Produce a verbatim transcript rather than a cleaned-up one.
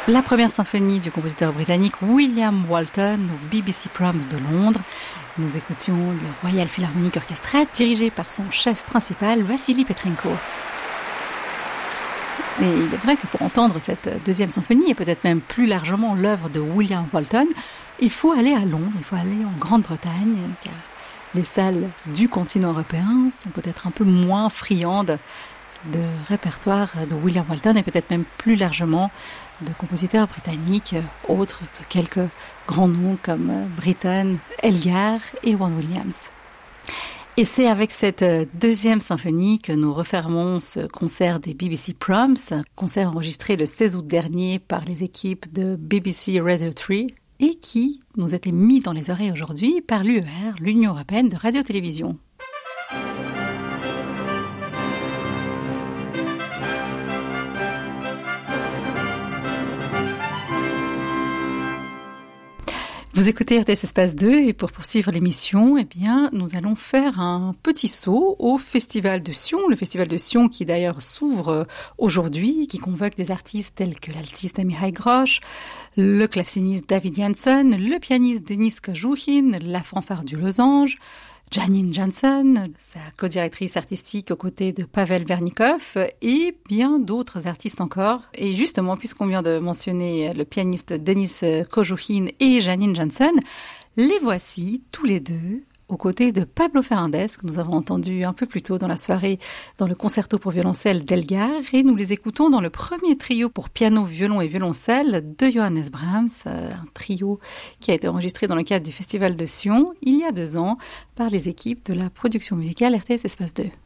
La première symphonie du compositeur britannique William Walton au B B C Proms de Londres. Nous écoutions le Royal Philharmonic Orchestra dirigé par son chef principal Vassili Petrenko. Et il est vrai que pour entendre cette deuxième symphonie, et peut-être même plus largement l'œuvre de William Walton, il faut aller à Londres, il faut aller en Grande-Bretagne, car les salles du continent européen sont peut-être un peu moins friandes de répertoire de William Walton et peut-être même plus largement de compositeurs britanniques autres que quelques grands noms comme Britten, Elgar et Vaughan Williams. Et c'est avec cette deuxième symphonie que nous refermons ce concert des B B C Proms, concert enregistré le seize août dernier par les équipes de B B C Radio trois et qui nous était mis dans les oreilles aujourd'hui par l'U E R, l'Union européenne de radio-télévision. Vous écoutez R T S Espace deux et pour poursuivre l'émission, eh bien, nous allons faire un petit saut au Festival de Sion. Le Festival de Sion qui d'ailleurs s'ouvre aujourd'hui, qui convoque des artistes tels que l'altiste Mihai Grosz, le claveciniste David Janssen, le pianiste Denis Kojoukhin, la fanfare du Losange, Janine Janssen, sa co-directrice artistique aux côtés de Pavel Vernikov et bien d'autres artistes encore. Et justement, puisqu'on vient de mentionner le pianiste Denis Kojoukhin et Janine Janssen, les voici tous les deux aux côtés de Pablo Ferrandez, que nous avons entendu un peu plus tôt dans la soirée dans le concerto pour violoncelle d'Elgar, et nous les écoutons dans le premier trio pour piano, violon et violoncelle de Johannes Brahms, un trio qui a été enregistré dans le cadre du Festival de Sion il y a deux ans par les équipes de la production musicale R T S Espace deux.